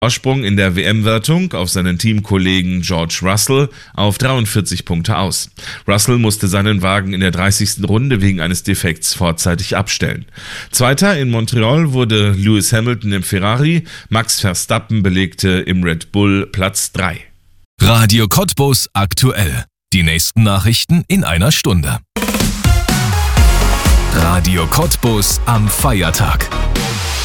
Vorsprung in der WM-Wertung auf seinen Teamkollegen George Russell auf 43 Punkte aus. Russell musste seinen Wagen in der 30. Runde wegen eines Defekts vorzeitig abstellen. Zweiter in Montreal wurde Lewis Hamilton im Ferrari, Max Verstappen belegte im Red Bull Platz 3. Radio Cottbus aktuell. Die nächsten Nachrichten in einer Stunde. Radio Cottbus am Feiertag.